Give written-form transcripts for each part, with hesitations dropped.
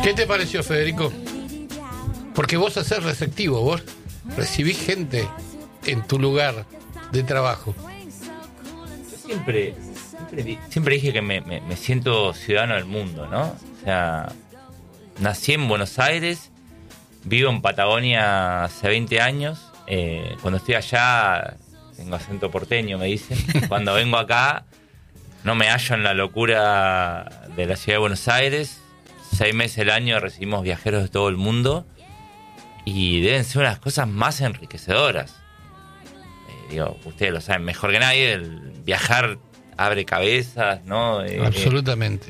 ¿Qué te pareció, Federico? Porque vos hacés receptivo, vos recibís gente en tu lugar de trabajo. Yo siempre dije que me siento ciudadano del mundo, ¿no? O sea, nací en Buenos Aires, vivo en Patagonia hace 20 años. Cuando estoy allá, tengo acento porteño, me dicen. Cuando vengo acá, no me hallo en la locura de la ciudad de Buenos Aires. 6 meses al año recibimos viajeros de todo el mundo y deben ser unas cosas más enriquecedoras. Ustedes lo saben mejor que nadie, el viajar abre cabezas, ¿no? Absolutamente.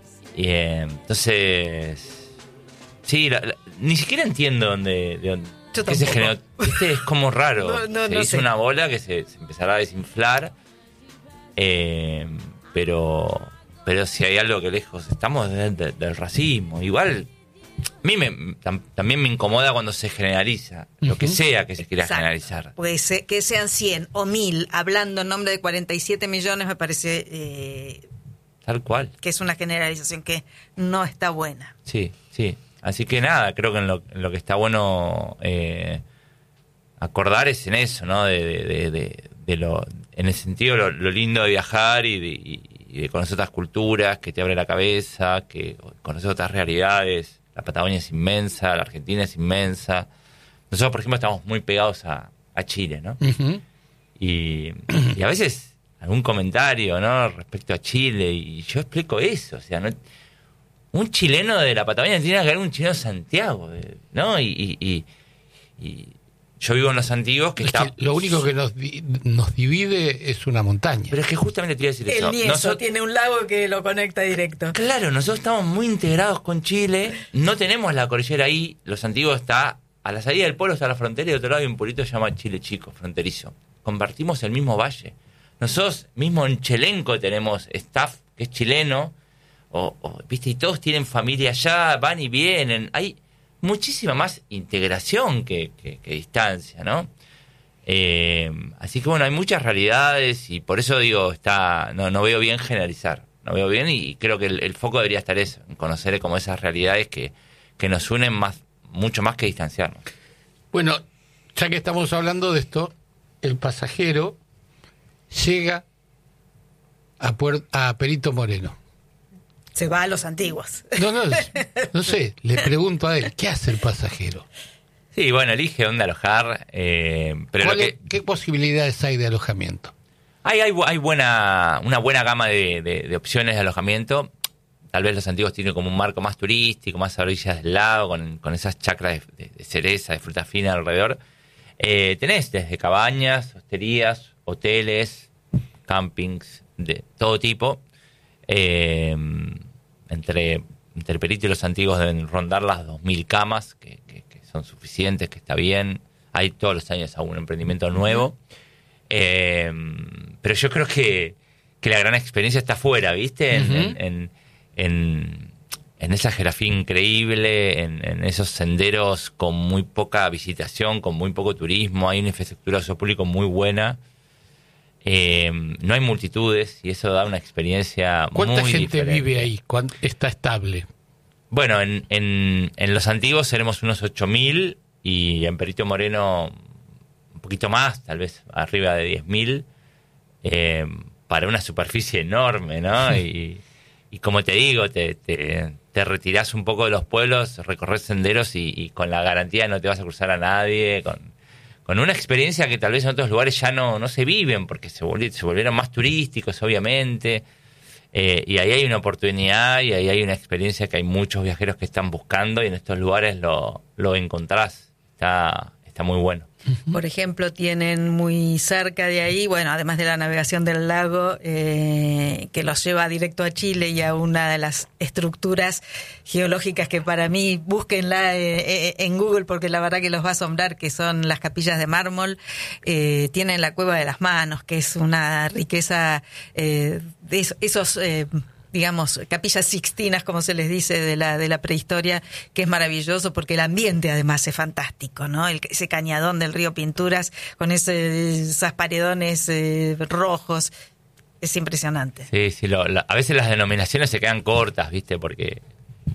Entonces, sí, ni siquiera entiendo de dónde Yo se generó. Es como raro. No se hizo sé. una bola que se empezará a desinflar, pero si hay algo que lejos estamos del racismo. Igual, a mí también me incomoda cuando se generaliza, lo que sea que se quiera Exacto. generalizar. Pues que sean 100 o 1000 hablando en nombre de 47 millones me parece Tal cual. que es una generalización que no está buena. Sí. Así que nada, creo que en lo que está bueno acordar es en eso, ¿no? De lo, en el sentido lo lindo de viajar y de conocer otras culturas, que te abre la cabeza, que conocer otras realidades. La Patagonia es inmensa, la Argentina es inmensa. Nosotros, por ejemplo, estamos muy pegados a Chile, ¿no? Uh-huh. Y a veces algún comentario, ¿no? Respecto a Chile, y yo explico eso, o sea, ¿no? Un chileno de la Patagonia tiene que ver un chileno de Santiago, ¿no? Y yo vivo en Los Antiguos, que está... Lo único que nos divide es una montaña. Pero es que justamente te iba a decir eso. El Nieso tiene un lago que lo conecta directo. Claro, nosotros estamos muy integrados con Chile, no tenemos la cordillera ahí, Los Antiguos está a la salida del pueblo, está la frontera, y de otro lado hay un pueblito que se llama Chile Chico, fronterizo. Compartimos el mismo valle. Nosotros mismo en Chelenco tenemos staff que es chileno, ¿viste? Y todos tienen familia allá, van y vienen. Hay muchísima más integración que distancia, ¿no? Así que bueno, hay muchas realidades y por eso digo, no veo bien generalizar, no veo bien, y creo que el foco debería estar eso, en conocer como esas realidades que nos unen mucho más que distanciarnos. Bueno, ya que estamos hablando de esto, el pasajero llega a Perito Moreno. Se va a Los Antiguos. No sé, le pregunto a él, ¿qué hace el pasajero? Sí, bueno, elige dónde alojar, pero ¿Qué posibilidades hay de alojamiento? Hay una buena gama de opciones de alojamiento. Tal vez Los Antiguos tienen como un marco más turístico, más a orillas del lago, con esas chacras de cereza, de fruta fina alrededor. Tenés desde cabañas, hosterías, hoteles, campings, de todo tipo. Entre Perito y Los Antiguos deben rondar las 2.000 camas, que son suficientes, que está bien. Hay todos los años algún emprendimiento nuevo. Pero yo creo que la gran experiencia está afuera, ¿viste? En esa geografía increíble, en esos senderos con muy poca visitación, con muy poco turismo. Hay una infraestructura pública muy buena. No hay multitudes y eso da una experiencia muy diferente. ¿Cuánta gente vive ahí? ¿Está estable? Bueno, en Los Antiguos seremos unos 8.000 y en Perito Moreno un poquito más, tal vez arriba de 10.000, para una superficie enorme, ¿no? Y como te digo, te retirás un poco de los pueblos, recorres senderos y con la garantía de no te vas a cruzar a nadie, con una experiencia que tal vez en otros lugares ya no se viven, porque se volvieron más turísticos, obviamente, y ahí hay una oportunidad y ahí hay una experiencia que hay muchos viajeros que están buscando y en estos lugares lo encontrás. Está muy bueno. Por ejemplo, tienen muy cerca de ahí, bueno, además de la navegación del lago, que los lleva directo a Chile y a una de las estructuras geológicas que para mí, búsquenla en Google porque la verdad que los va a asombrar, que son las capillas de mármol. Tienen la Cueva de las Manos, que es una riqueza de esos... digamos, capillas sixtinas, como se les dice, de la prehistoria, que es maravilloso porque el ambiente además es fantástico, ¿no? Ese cañadón del río Pinturas con esas paredones rojos, es impresionante. Sí, a veces las denominaciones se quedan cortas, ¿viste? Porque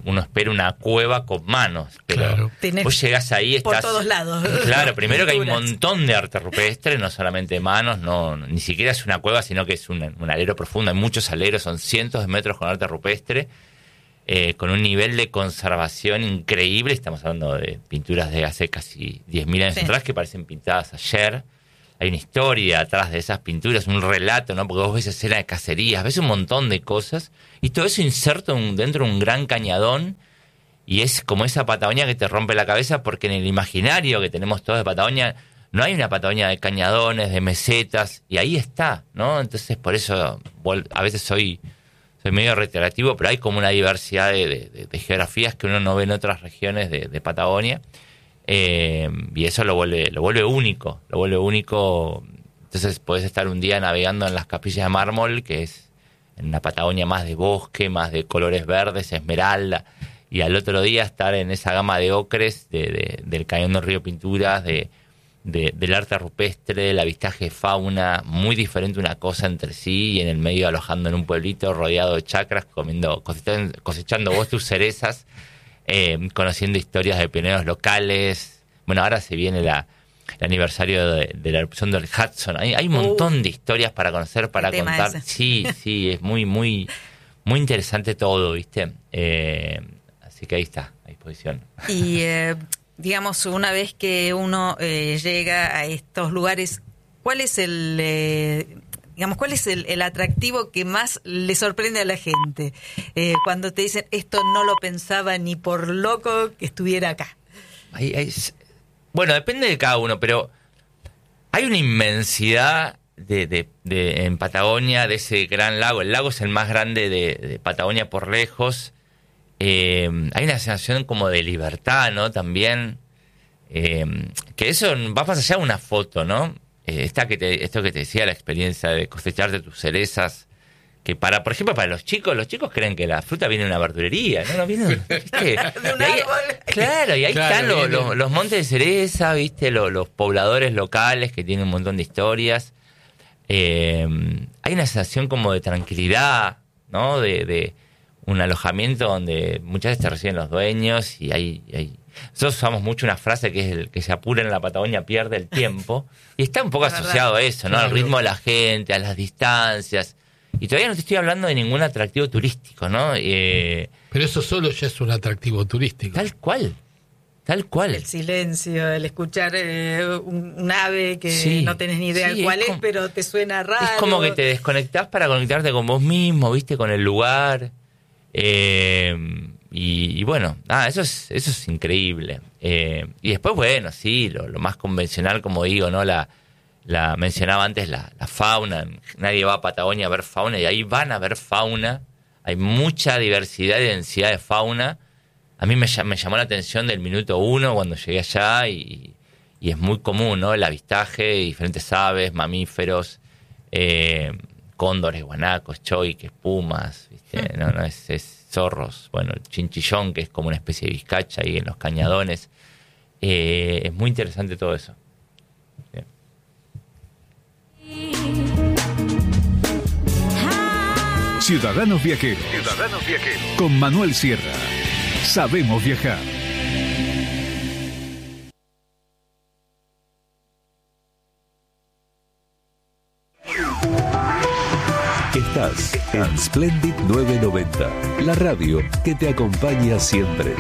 uno espera una cueva con manos, pero vos llegás ahí, estás... Por todos lados. Claro, primero que hay un montón de arte rupestre, no solamente manos, ni siquiera es una cueva, sino que es un alero profundo, hay muchos aleros, son cientos de metros con arte rupestre, con un nivel de conservación increíble. Estamos hablando de pinturas de hace casi 10.000 años atrás que parecen pintadas ayer. Hay una historia atrás de esas pinturas, un relato, ¿no? Porque vos ves escenas de cacerías, ves un montón de cosas, y todo eso inserto dentro de un gran cañadón, y es como esa Patagonia que te rompe la cabeza, porque en el imaginario que tenemos todos de Patagonia, no hay una Patagonia de cañadones, de mesetas, y ahí está, ¿no? Entonces, por eso, a veces soy medio reiterativo, pero hay como una diversidad de geografías que uno no ve en otras regiones de Patagonia. Y eso lo vuelve único. Entonces podés estar un día navegando en las Capillas de Mármol, que es en una Patagonia más de bosque, más de colores verdes, esmeralda, y al otro día estar en esa gama de ocres del cañón del río Pinturas, del arte rupestre, del avistaje de fauna, muy diferente una cosa entre sí, y en el medio alojando en un pueblito rodeado de chacras, cosechando vos tus cerezas, conociendo historias de pioneros locales. Bueno, ahora se viene el aniversario de la erupción del Hudson. Hay un montón de historias para conocer, para contar. Sí, es muy, muy, muy interesante todo, ¿viste? Así que ahí está, a disposición. Y digamos, una vez que uno llega a estos lugares, ¿cuál es el atractivo que más le sorprende a la gente? Cuando te dicen, esto no lo pensaba ni por loco que estuviera acá. Bueno, depende de cada uno, pero hay una inmensidad en Patagonia, de ese gran lago. El lago es el más grande de Patagonia por lejos. Hay una sensación como de libertad, ¿no? También, que eso va más allá de una foto, ¿no? Esto que te decía, la experiencia de cosecharte tus cerezas, que por ejemplo, para los chicos creen que la fruta viene de una verdulería, ¿no? Viene ¿viste? De un árbol. Claro, y ahí están los montes de cereza, ¿viste? Los pobladores locales que tienen un montón de historias. Hay una sensación como de tranquilidad, ¿no? De un alojamiento donde muchas veces te reciben los dueños, y hay nosotros usamos mucho una frase que es el que se apura en la Patagonia pierde el tiempo, y está un poco asociado a eso, ¿no? Al ritmo de la gente, a las distancias. Y todavía no te estoy hablando de ningún atractivo turístico, ¿no? Pero eso solo ya es un atractivo turístico. Tal cual. El silencio, el escuchar un ave que no tenés ni idea cuál es, pero te suena raro. Es como que te desconectás para conectarte con vos mismo, ¿viste? Con el lugar. Y bueno, eso es increíble. Y después, bueno, sí, lo más convencional, como digo, ¿no? La mencionaba antes, la fauna. Nadie va a Patagonia a ver fauna, y ahí van a ver fauna. Hay mucha diversidad y densidad de fauna. A mí me llamó la atención del minuto 1 cuando llegué allá, y es muy común, ¿no? El avistaje de diferentes aves, mamíferos, cóndores, guanacos, choiques, pumas, ¿viste? No, es zorros. Bueno, el chinchillón, que es como una especie de vizcacha ahí en los cañadones. Es muy interesante todo eso. Bien. Ciudadanos Viajeros. Con Manuel Sierra. Sabemos viajar. Estás en Splendid 990, la radio que te acompaña siempre.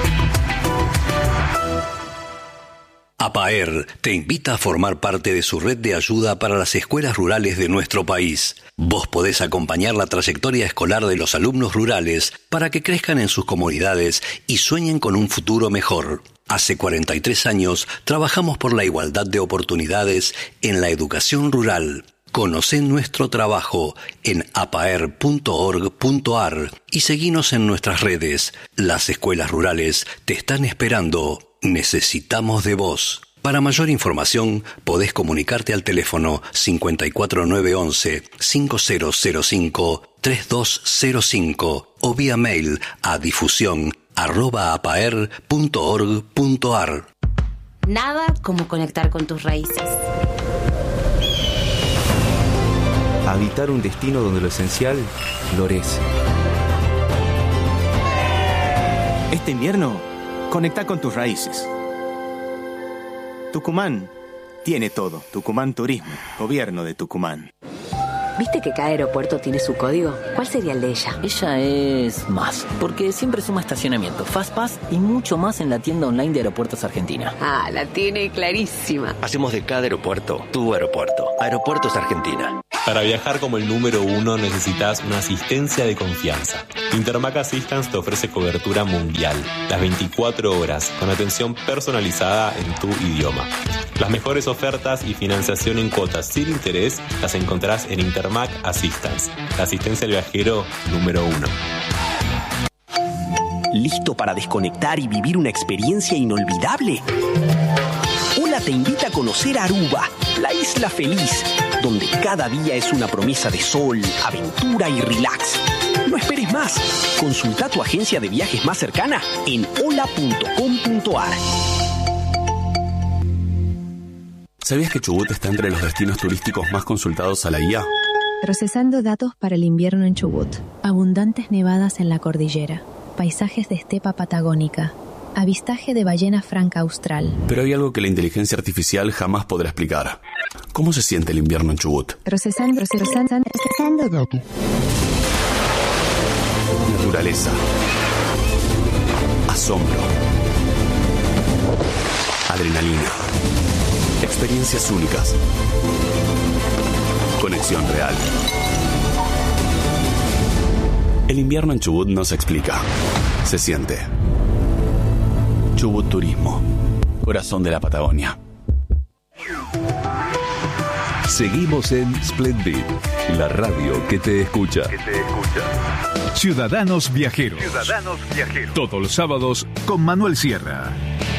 APAER te invita a formar parte de su red de ayuda para las escuelas rurales de nuestro país. Vos podés acompañar la trayectoria escolar de los alumnos rurales para que crezcan en sus comunidades y sueñen con un futuro mejor. Hace 43 años trabajamos por la igualdad de oportunidades en la educación rural. Conocé nuestro trabajo en apaer.org.ar y seguinos en nuestras redes. Las escuelas rurales te están esperando. Necesitamos de vos. Para mayor información, podés comunicarte al teléfono 54911-5005-3205 o vía mail a difusión@apaer.org.ar. Nada como conectar con tus raíces. Habitar un destino donde lo esencial florece. Este invierno, conecta con tus raíces. Tucumán tiene todo. Tucumán Turismo, Gobierno de Tucumán. ¿Viste que cada aeropuerto tiene su código? ¿Cuál sería el de ella? Ella es más, porque siempre suma estacionamiento, FastPass y mucho más en la tienda online de Aeropuertos Argentina. Ah, la tiene clarísima. Hacemos de cada aeropuerto tu aeropuerto. Aeropuertos Argentina. Para viajar como el número 1 necesitas una asistencia de confianza. Intermac Assistance te ofrece cobertura mundial, las 24 horas, con atención personalizada en tu idioma. Las mejores ofertas y financiación en cuotas sin interés las encontrás en Intermac Assistance, la asistencia al viajero número 1. ¿Listo para desconectar y vivir una experiencia inolvidable? Ola te invita a conocer Aruba, la isla feliz, donde cada día es una promesa de sol, aventura y relax. No esperes más. Consulta tu agencia de viajes más cercana en hola.com.ar. ¿Sabías que Chubut está entre los destinos turísticos más consultados a la IA? Procesando datos para el invierno en Chubut. Abundantes nevadas en la cordillera. Paisajes de estepa patagónica. Avistaje de ballena franca austral. Pero hay algo que la inteligencia artificial jamás podrá explicar. ¿Cómo se siente el invierno en Chubut? Procesando datos. Naturaleza. Asombro. Adrenalina. Experiencias únicas. Conexión real. El invierno en Chubut no se explica. Se siente. Chubut Turismo. Corazón de la Patagonia. Seguimos en Splendid, la radio que te escucha. Ciudadanos Viajeros. Todos los sábados con Manuel Sierra.